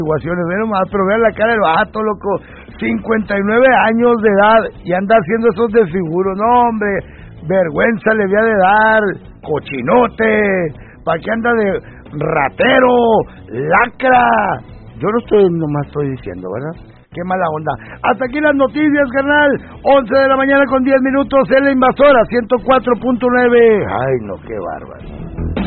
Ve nomás, pero vean la cara del vato, loco. 59 años de edad y anda haciendo esos desfiguros. No, hombre, vergüenza le había de dar. Cochinote. ¿Para qué anda de ratero? Lacra. Yo nomás estoy diciendo, ¿verdad? Qué mala onda. Hasta aquí las noticias, carnal. 11 de la mañana con 10 minutos en La Invasora 104.9. Ay, no, qué bárbaro.